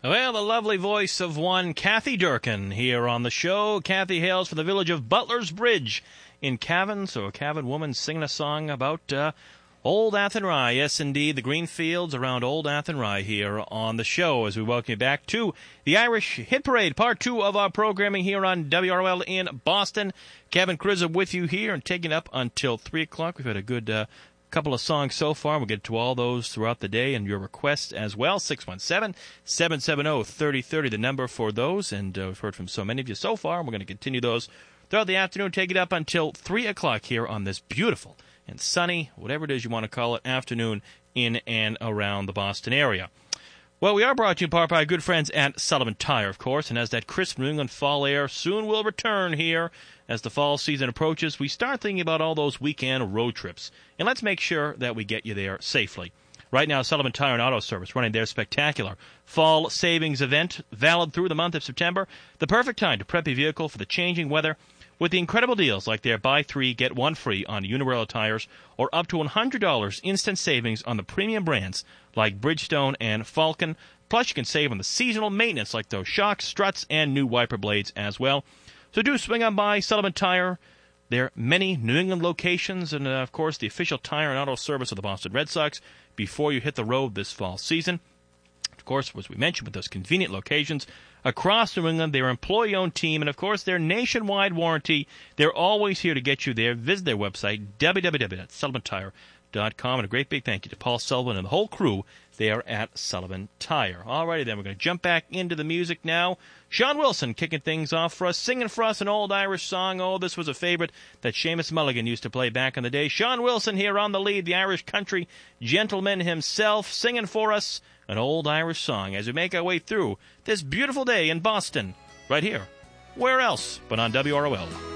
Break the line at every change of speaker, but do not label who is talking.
Well, the lovely voice of one Kathy Durkin here on the show. Kathy hails from the village of Butler's Bridge in Cavan, so a Cavan woman singing a song about Old Athenry. Yes, indeed, the green fields around Old Athenry here on the show as we welcome you back to the Irish Hit Parade, part 2 of our programming here on WROL in Boston. Kevin Krizza with you here and taking up until 3 o'clock. We've had a good couple of songs so far. We'll get to all those throughout the day and your requests as well. 617-770-3030, the number for those. And we've heard from so many of you so far. And we're going to continue those throughout the afternoon, take it up until 3 o'clock here on this beautiful and sunny, whatever it is you want to call it, afternoon in and around the Boston area. Well, we are brought to you in part by our good friends at Sullivan Tire, of course, and as that crisp New England fall air soon will return here as the fall season approaches, we start thinking about all those weekend road trips. And let's make sure that we get you there safely. Right now, Sullivan Tire and Auto Service running their spectacular fall savings event, valid through the month of September. The perfect time to prep your vehicle for the changing weather with the incredible deals like their buy 3, get 1 free on Universal tires or up to $100 instant savings on the premium brands like Bridgestone and Falcon. Plus, you can save on the seasonal maintenance like those shocks, struts, and new wiper blades as well. So do swing on by Sullivan Tire. There are many New England locations and, of course, the official tire and auto service of the Boston Red Sox before you hit the road this fall season. Of course, as we mentioned, with those convenient locations across New England, their employee-owned team, and, of course, their nationwide warranty. They're always here to get you there. Visit their website, www.sullivantire.com. And a great big thank you to Paul Sullivan and the whole crew there at Sullivan Tire. All righty, then. We're going to jump back into the music now. Sean Wilson kicking things off for us, singing for us an old Irish song. Oh, this was a favorite that Seamus Mulligan used to play back in the day. Sean Wilson here on the lead, the Irish country gentleman himself, singing for us an old Irish song as we make our way through this beautiful day in Boston, right here. Where else but on WROL?